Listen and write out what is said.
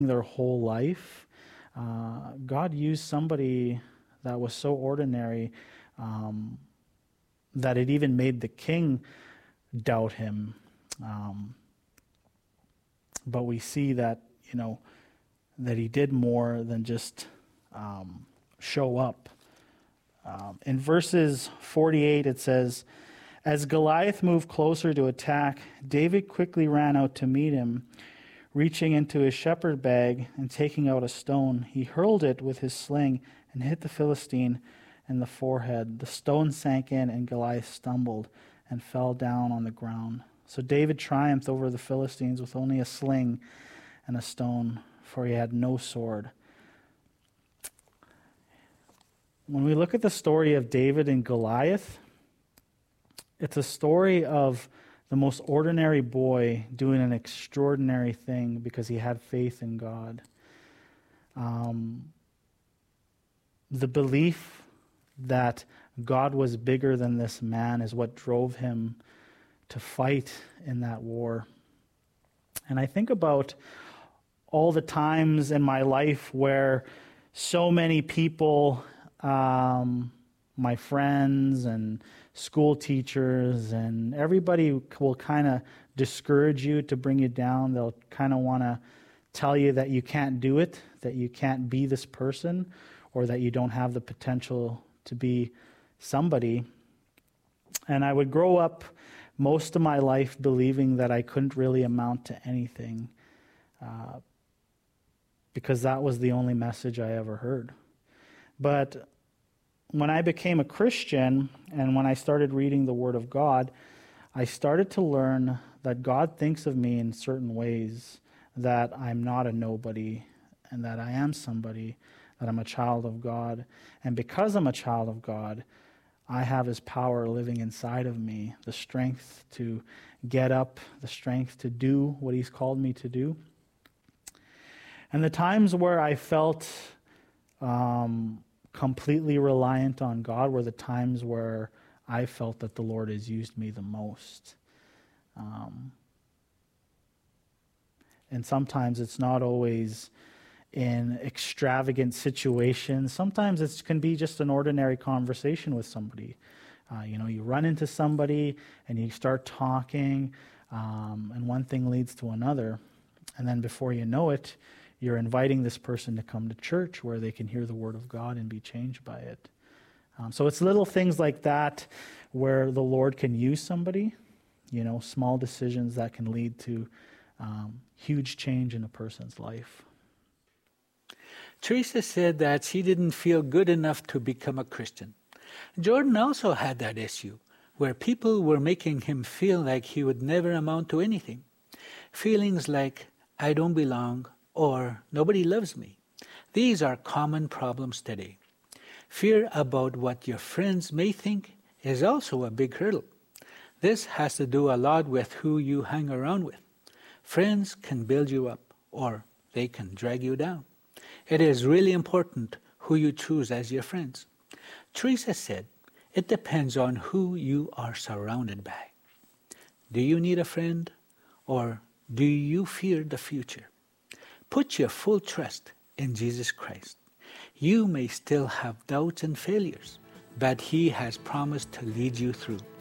their whole life. God used somebody that was so ordinary that it even made the king doubt him. But we see that, that he did more than just show up. In verses 48, it says, "As Goliath moved closer to attack, David quickly ran out to meet him. Reaching into his shepherd bag and taking out a stone, he hurled it with his sling and hit the Philistine in the forehead. The stone sank in, and Goliath stumbled and fell down on the ground. So David triumphed over the Philistines with only a sling and a stone, for he had no sword." When we look at the story of David and Goliath, it's a story of the most ordinary boy doing an extraordinary thing because he had faith in God. The belief that God was bigger than this man is what drove him to fight in that war. And I think about all the times in my life where so many people, my friends and school teachers and everybody will kind of discourage you to bring you down. They'll kind of want to tell you that you can't do it, that you can't be this person, or that you don't have the potential to be somebody. And I would grow up most of my life believing that I couldn't really amount to anything because that was the only message I ever heard. But when I became a Christian and when I started reading the Word of God, I started to learn that God thinks of me in certain ways, that I'm not a nobody and that I am somebody, that I'm a child of God. And because I'm a child of God, I have His power living inside of me, the strength to get up, the strength to do what He's called me to do. And the times where I felt completely reliant on God were the times where I felt that the Lord has used me the most. And sometimes it's not always in extravagant situations. Sometimes it can be just an ordinary conversation with somebody. You run into somebody and you start talking, and one thing leads to another. And then before you know it, you're inviting this person to come to church where they can hear the Word of God and be changed by it. So it's little things like that where the Lord can use somebody, small decisions that can lead to huge change in a person's life. Teresa said that she didn't feel good enough to become a Christian. Jordan also had that issue, where people were making him feel like he would never amount to anything. Feelings like, I don't belong, or nobody loves me. These are common problems today. Fear about what your friends may think is also a big hurdle. This has to do a lot with who you hang around with. Friends can build you up, or they can drag you down. It is really important who you choose as your friends. Teresa said, it depends on who you are surrounded by. Do you need a friend, or do you fear the future? Put your full trust in Jesus Christ. You may still have doubts and failures, but He has promised to lead you through.